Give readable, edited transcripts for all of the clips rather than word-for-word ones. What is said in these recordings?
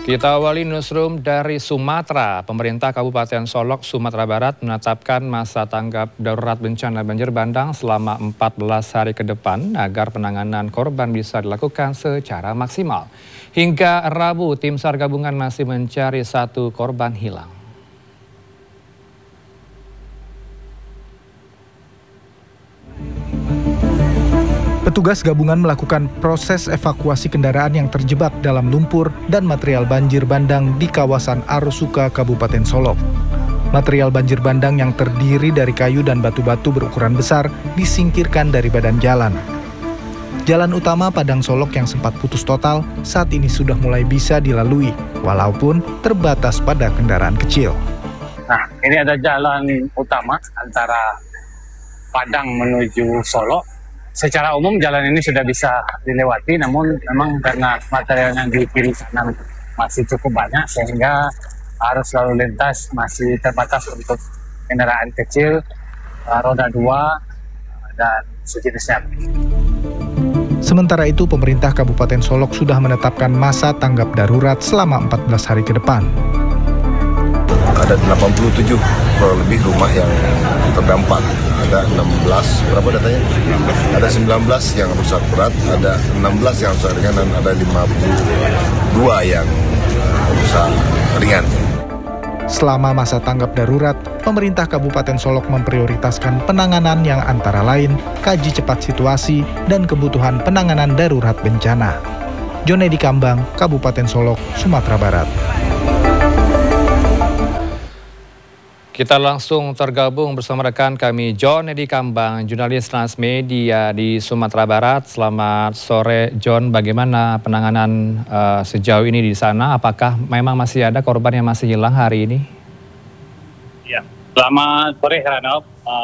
Kita awali newsroom dari Sumatera. Pemerintah Kabupaten Solok, Sumatera Barat menetapkan masa tanggap darurat bencana banjir bandang selama 14 hari ke depan agar penanganan korban bisa dilakukan secara maksimal. Hingga Rabu, tim SAR gabungan masih mencari satu korban hilang. Petugas gabungan melakukan proses evakuasi kendaraan yang terjebak dalam lumpur dan material banjir bandang di kawasan Arosuka, Kabupaten Solok. Material banjir bandang yang terdiri dari kayu dan batu-batu berukuran besar disingkirkan dari badan jalan. Jalan utama Padang Solok yang sempat putus total saat ini sudah mulai bisa dilalui, walaupun terbatas pada kendaraan kecil. Nah, ini ada jalan utama antara Padang menuju Solok. Secara umum jalan ini sudah bisa dilewati, namun memang karena materialnya di kiri kanan masih cukup banyak sehingga arus lalu lintas masih terbatas untuk kendaraan kecil, roda 2 dan sejenisnya. Sementara itu, pemerintah Kabupaten Solok sudah menetapkan masa tanggap darurat selama 14 hari ke depan. Ada 87 kurang lebih rumah yang terdampak. Ada 16, berapa datanya? Ada 19 yang rusak berat, ada 16 yang rusak ringan, dan ada 52 yang rusak ringan. Selama masa tanggap darurat, pemerintah Kabupaten Solok memprioritaskan penanganan yang antara lain kaji cepat situasi dan kebutuhan penanganan darurat bencana. Jonedi Kambang, Kabupaten Solok, Sumatera Barat. Kita langsung tergabung bersama rekan kami John Edi Kambang, jurnalis Transmedia di Sumatera Barat. Selamat sore John, bagaimana penanganan sejauh ini di sana? Apakah memang masih ada korban yang masih hilang hari ini? Ya, selamat sore Heranov.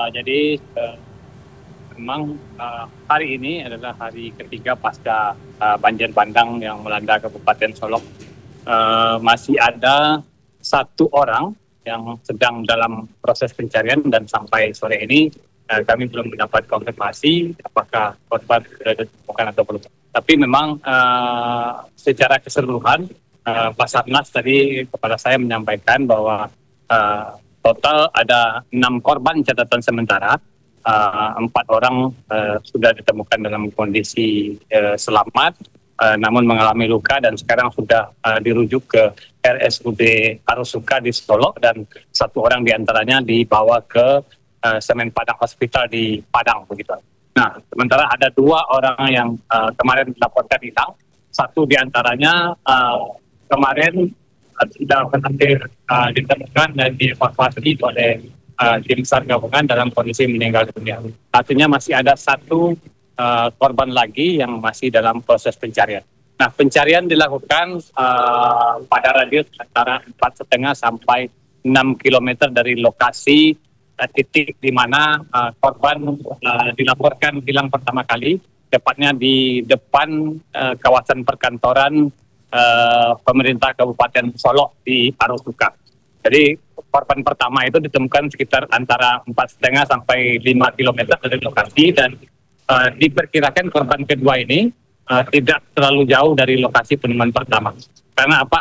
Memang hari ini adalah hari ketiga pasca banjir bandang yang melanda Kabupaten Solok. Masih ada satu orang yang sedang dalam proses pencarian dan sampai sore ini kami belum mendapat konfirmasi apakah korban sudah ditemukan atau belum. Tapi memang secara keseluruhan Basarnas tadi kepada saya menyampaikan bahwa total ada 6 korban catatan sementara, 4 orang sudah ditemukan dalam kondisi selamat, namun mengalami luka dan sekarang sudah dirujuk ke RSUD Arosuka di Solok dan 1 orang diantaranya dibawa ke Semen Padang Hospital di Padang begitu. Nah, sementara ada 2 orang yang kemarin dilaporkan hilang, 1 diantaranya kemarin sudah berhasil ditemukan dan dievakuasi oleh tim SAR gabungan dalam kondisi meninggal dunia. Artinya masih ada 1 korban lagi yang masih dalam proses pencarian. Nah, pencarian dilakukan pada radius antara 4,5 sampai 6 km dari lokasi titik di mana korban dilaporkan hilang pertama kali, tepatnya di depan kawasan perkantoran pemerintah Kabupaten Solok di Arosuka. Jadi korban pertama itu ditemukan sekitar antara 4,5 sampai 5 km dari lokasi dan diperkirakan korban kedua ini tidak terlalu jauh dari lokasi penemuan pertama. Karena apa?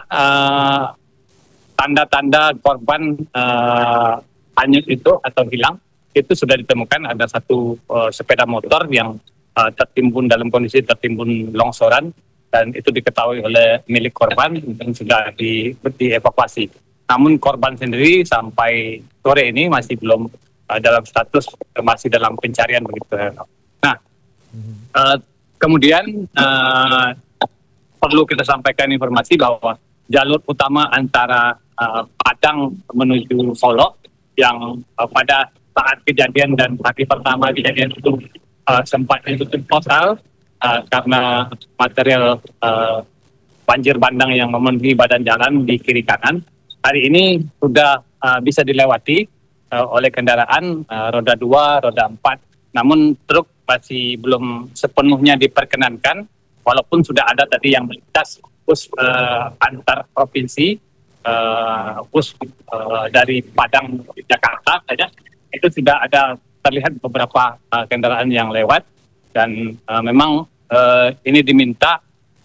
Tanda-tanda korban hanyut itu atau hilang itu sudah ditemukan. Ada 1 sepeda motor yang tertimbun dalam kondisi tertimbun longsoran dan itu diketahui oleh milik korban dan sudah dievakuasi. Namun korban sendiri sampai sore ini masih belum dalam status masih dalam pencarian begitu. Nah, kemudian perlu kita sampaikan informasi bahwa jalur utama antara Padang menuju Solok yang pada saat kejadian dan hari pertama kejadian itu sempat ditutup total karena material banjir bandang yang memenuhi badan jalan di kiri kanan. Hari ini sudah bisa dilewati oleh kendaraan roda 2, roda 4. Namun truk masih belum sepenuhnya diperkenankan, walaupun sudah ada tadi yang melintas bus antar provinsi, bus dari Padang ke Jakarta saja, itu sudah ada terlihat beberapa kendaraan yang lewat dan memang ini diminta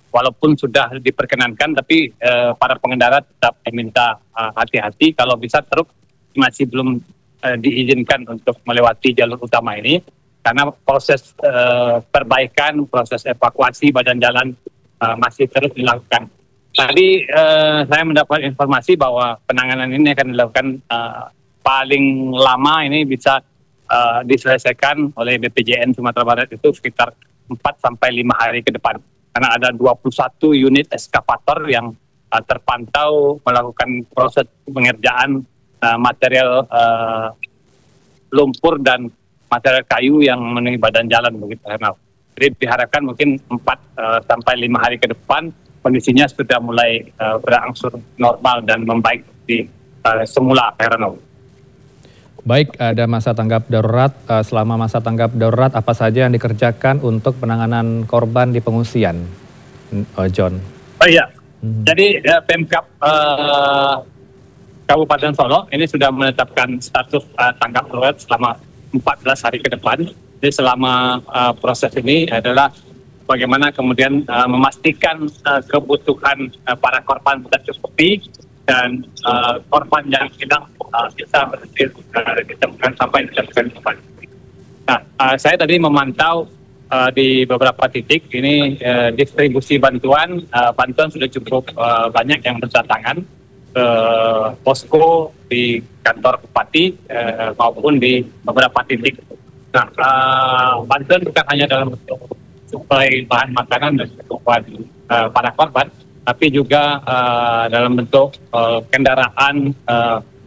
walaupun sudah diperkenankan, tapi para pengendara tetap diminta hati-hati. Kalau bisa truk masih belum diizinkan untuk melewati jalur utama ini, karena proses perbaikan, proses evakuasi badan jalan masih terus dilakukan. Tadi saya mendapat informasi bahwa penanganan ini akan dilakukan paling lama ini bisa diselesaikan oleh BPJN Sumatera Barat itu sekitar 4-5 hari ke depan. Karena ada 21 unit eskavator yang terpantau melakukan proses pengerjaan material lumpur dan material kayu yang memenuhi badan jalan begitu. Jadi diharapkan mungkin 4-5 hari ke depan kondisinya sudah mulai berangsur normal dan membaik di semula, Heranov. Baik, ada masa tanggap darurat. Selama masa tanggap darurat, apa saja yang dikerjakan untuk penanganan korban di pengungsian, John? Oh iya, jadi Pemkab Kabupaten Solok ini sudah menetapkan status tanggap darurat selama 14 hari ke depan. Jadi selama proses ini adalah bagaimana kemudian memastikan kebutuhan para korban tercukupi dan korban yang hilang bisa berhasil ditemukan sampai ditemukan kembali. Nah, saya tadi memantau di beberapa titik ini distribusi bantuan sudah cukup banyak yang berdatangan ke posko di kantor bupati maupun di beberapa titik. Nah, bantuan bukan hanya dalam bentuk suplai bahan makanan dan kebutuhan para korban, tapi juga dalam bentuk kendaraan